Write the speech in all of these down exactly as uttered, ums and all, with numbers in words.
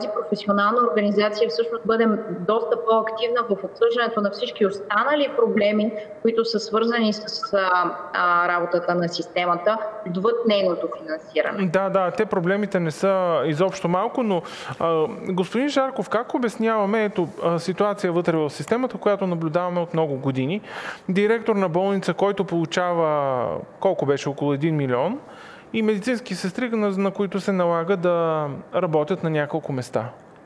професионална организация всъщност бъде доста по-активна в обсъждането на всички останали проблеми, които са свързани с а, а, работата на системата, отвъд нейното финансиране. Да, да, те проблемите не са изобщо малко, но а, господин Шарков, как обясняваме ето, а, ситуация вътре в системата, която наблюдаваме от много години? Директор на болница, който получава колко беше, около един милион, и медицински сестри, на, на които се налага да работят на няколко места.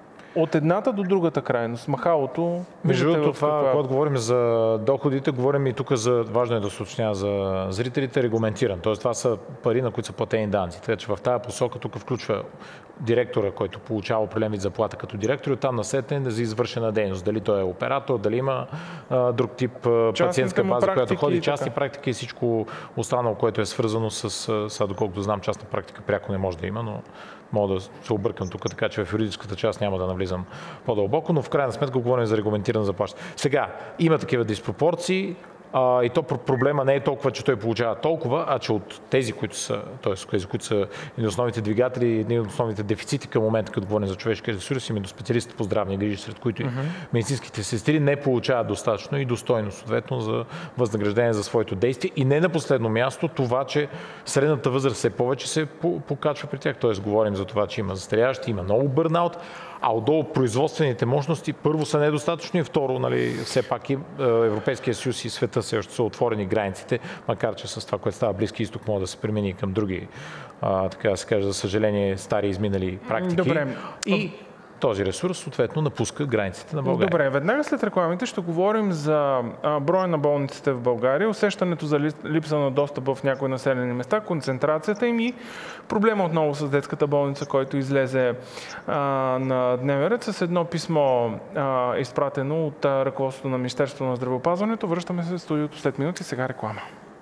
От едната до другата крайност. Махалото. Между другото, това, каква... когато говорим за доходите, говорим и тук за, важно е да се уточнява за зрителите, регламентиран. Тоест това са пари, на които са платени данъци. Така че в тази посока тук включва директора, който получава определен вид заплата като директор, и там насетне за извършена дейност. Дали той е оператор, дали има а, друг тип а, пациентска база, която ходи, частни практики и всичко останало, което е свързано с, сега доколкото знам, частна практика пряко не може да има, но мога да се объркам тук, така че в юридическата част няма да навлизам по-дълбоко, но в крайна сметка говорим за регламентирана заплащане. Сега, има такива диспропорции, а, и то проблема не е толкова, че той получава толкова, а че от тези, които са, т.е. тези, които са един от основните двигатели, един от основните дефицити към момента, като говорим за човешки ресурси, именно специалистите по здравни грижи, сред които и медицинските сестри не получават достатъчно и достойно, съответно, за възнаграждение за своето действие. И не на последно място това, че средната възраст все повече се покачва при тях. Т.е. говорим за това, че има застаряващи, има много бърнаут, а отдолу производствените мощности първо са недостатъчни и второ, нали, все пак и Европейския съюз и света все още са отворени границите, макар че с това, което става Близки изток, може да се премени към други, а, така да се каже, за съжаление, стари изминали практики. Добре. И този ресурс, съответно, напуска границите на България. Добре, веднага след рекламите ще говорим за а, броя на болниците в България, усещането за липса на достъп в някои населени места, концентрацията им и проблема отново с детската болница, който излезе а, на дневен ред с едно писмо, а, изпратено от а, ръководството на Министерството на здравеопазването. Връщаме се в студиото след минути, сега реклама.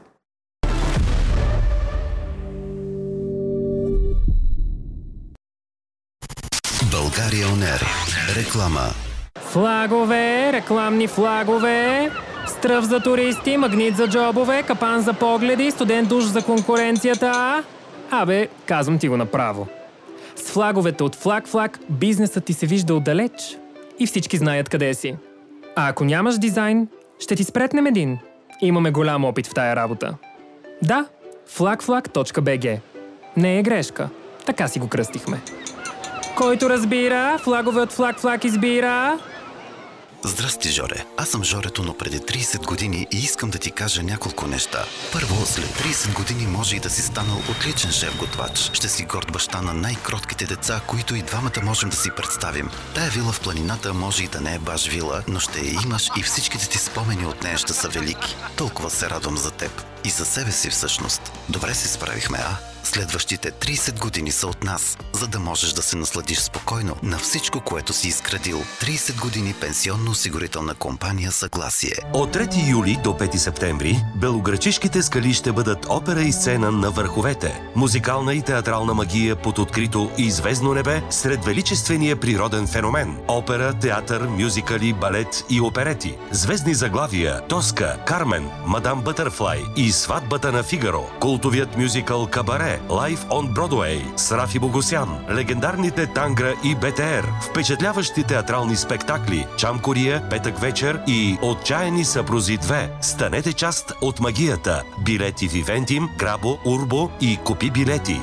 България Онер. Реклама. Флагове, рекламни флагове, стръв за туристи, магнит за джобове, капан за погледи, студен душ за конкуренцията. Абе, казвам ти го направо. С флаговете от Флаг Флаг бизнесът ти се вижда отдалеч и всички знаят къде си. А ако нямаш дизайн, ще ти спретнем един. Имаме голям опит в тая работа. Да, флаг флаг точка би джи. Не е грешка. Така си го кръстихме. Който разбира, флагове от Флаг Флаг избира. Здрасти, Жоре. Аз съм Жорето, но преди трийсет години и искам да ти кажа няколко неща. Първо, след трийсет години може и да си станал отличен шеф-готвач. Ще си горд баща на най-кротките деца, които и двамата можем да си представим. Тая вила в планината може и да не е баш вила, но ще я имаш и всичките ти спомени от нея ще са велики. Толкова се радвам за теб. И за себе си всъщност. Добре се справихме, а? Следващите трийсет години са от нас, за да можеш да се насладиш спокойно на всичко, което си изградил. трийсет години пенсионно-осигурителна компания Съгласие. От трети юли до пети септември белоградчишките скали ще бъдат опера и сцена на върховете. Музикална и театрална магия под открито и звездно небе сред величествения природен феномен. Опера, театър, мюзикали, балет и оперети. Звездни заглавия Тоска, Кармен, Мадам Бътърфлай и Сватбата на Фигаро. Култовият мюзикъл Кабаре, Live on Broadway с Рафи Богосян, легендарните Тангра и БТР, впечатляващи театрални спектакли Чам Кория, Петък вечер и Отчаяни съпрузи две. Станете част от магията. Билети в Ивентим, Грабо, Урбо и Купи билети.